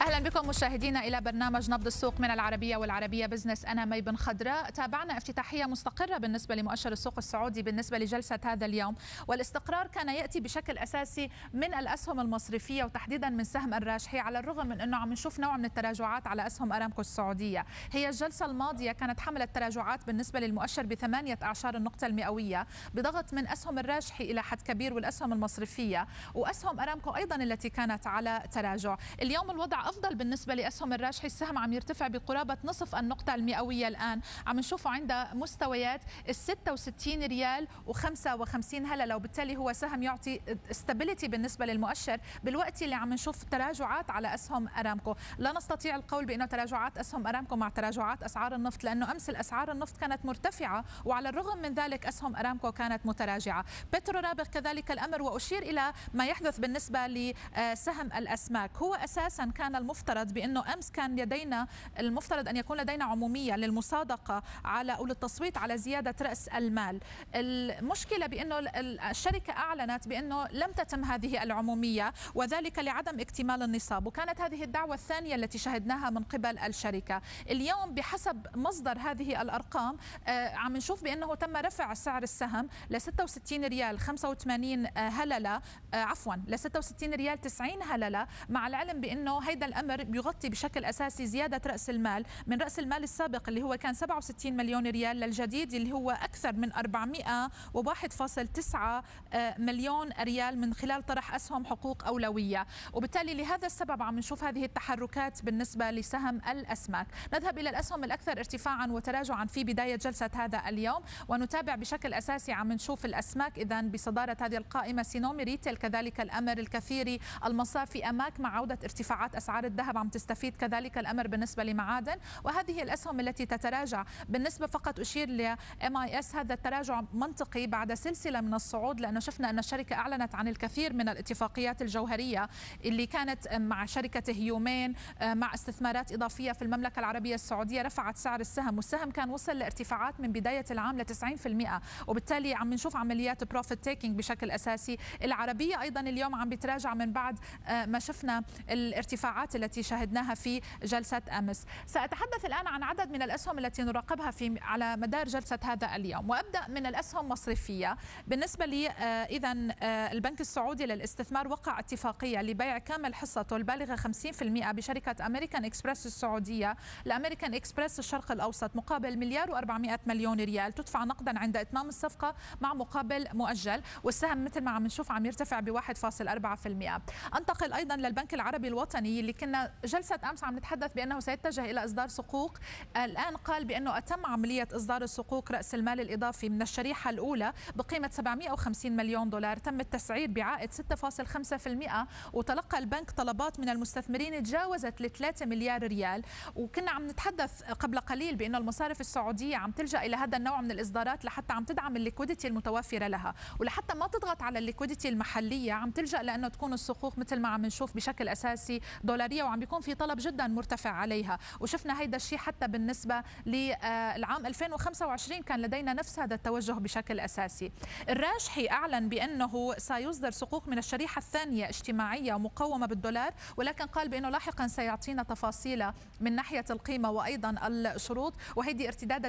أهلا بكم مشاهدينا إلى برنامج نبض السوق من العربية والعربية بزنس. أنا مي بن خضراء. تابعنا افتتاحية مستقرة بالنسبة لمؤشر السوق السعودي بالنسبة لجلسة هذا اليوم، والاستقرار كان يأتي بشكل أساسي من الأسهم المصرفية وتحديدا من سهم الراجحي، على الرغم من أنه عم نشوف نوع من التراجعات على أسهم أرامكو السعودية. هي الجلسة الماضية كانت حملت تراجعات بالنسبة للمؤشر ب8 أعشار النقطة المئوية، بضغط من أسهم الراجحي إلى حد كبير والأسهم المصرفية، وأسهم أرامكو أيضا التي كانت على تراجع. اليوم الوضع أفضل بالنسبة لأسهم الراجحي، السهم عم يرتفع بقرابة نصف النقطة المئوية. الآن عم نشوفه عند مستويات 66 ريال و55 هللة، وبالتالي هو سهم يعطي استابيليتي بالنسبة للمؤشر بالوقت اللي عم نشوف تراجعات على أسهم أرامكو. لا نستطيع القول بأنه تراجعات أسهم أرامكو مع تراجعات أسعار النفط، لأنه أمس الأسعار النفط كانت مرتفعة وعلى الرغم من ذلك أسهم أرامكو كانت متراجعة. بترو رابغ كذلك الأمر. وأشير إلى ما يحدث بالنسبة لسهم الأسماك. هو أساسا كان المفترض بأنه أمس كان لدينا المفترض أن يكون لدينا عمومية للمصادقة على أو للتصويت على زيادة رأس المال. المشكلة بأنه الشركة أعلنت بأنه لم تتم هذه العمومية، وذلك لعدم اكتمال النصاب، وكانت هذه الدعوة الثانية التي شهدناها من قبل الشركة. اليوم بحسب مصدر هذه الأرقام عم نشوف بأنه تم رفع سعر السهم ل 66 ريال 85 هللة، عفوا ل 66 ريال 90 هللة، مع العلم بأنه هيدا الأمر بيغطي بشكل أساسي زيادة رأس المال من رأس المال السابق اللي هو كان 67 مليون ريال للجديد اللي هو أكثر من 401.9 مليون ريال من خلال طرح أسهم حقوق أولوية. وبالتالي لهذا السبب عم نشوف هذه التحركات بالنسبة لسهم الأسماك. نذهب إلى الأسهم الأكثر ارتفاعا وتراجعا في بداية جلسة هذا اليوم، ونتابع بشكل أساسي عم نشوف الأسماك إذا بصدارة هذه القائمة سينومي ريتيل، كذلك الأمر الكثيري المصافي أماك، مع عودة ارتفاعات أسعار الذهب عم تستفيد كذلك الأمر بالنسبة لمعادن. وهذه الأسهم التي تتراجع بالنسبة فقط أشير ل MIS، هذا التراجع منطقي بعد سلسلة من الصعود، لأنه شفنا أن الشركة أعلنت عن الكثير من الاتفاقيات الجوهرية اللي كانت مع شركة هيومين مع استثمارات إضافية في المملكة العربية السعودية، رفعت سعر السهم، والسهم كان وصل لارتفاعات من بداية العام ل 90%، وبالتالي عم نشوف عمليات بروفيت تيكينج بشكل أساسي. العربية أيضا اليوم عم بتراجع من بعد ما شفنا الارتفاعات التي شاهدناها في جلسة أمس. سأتحدث الآن عن عدد من الأسهم التي نراقبها على مدار جلسة هذا اليوم، وأبدأ من الأسهم المصرفية. بالنسبة لي إذا البنك السعودي للاستثمار وقع اتفاقية لبيع كامل حصته البالغة 50% بشركة أمريكان إكسبرس السعودية لأمريكان إكسبرس الشرق الأوسط مقابل مليار و400 مليون ريال، تدفع نقدا عند إتمام الصفقة مع مقابل مؤجل، والسهم مثل ما عم نشوف عم يرتفع ب1.4%. انتقل أيضا للبنك العربي الوطني اللي كنا جلسة أمس عم نتحدث بأنه سيتجه إلى إصدار صكوك. الآن قال بأنه أتم عملية إصدار الصكوك رأس المال الإضافي من الشريحة الأولى بقيمة 750 مليون دولار، تم التسعير بعائد 6.5%، وتلقى البنك طلبات من المستثمرين تجاوزت ل 3 مليار ريال. وكنا عم نتحدث قبل قليل بأنه المصارف السعودية عم تلجأ إلى هذا النوع من الإصدارات لحتى عم تدعم الليكويديتي المتوفرة لها، ولحتى ما تضغط على الليكويديتي المحلية عم تلجأ لأنه تكون الصكوك مثل ما عم نشوف بشكل أساسي دولارية، وعم بيكون في طلب جدا مرتفع عليها. وشفنا هيدا الشيء حتى بالنسبة للعام 2025 كان لدينا نفس هذا التوجه بشكل أساسي. الراجحي أعلن بأنه سيصدر صكوك من الشريحة الثانية اجتماعية مقومة بالدولار، ولكن قال بأنه لاحقا سيعطينا تفاصيل من ناحية القيمة وأيضا الشروط، وهيدي ارتدادا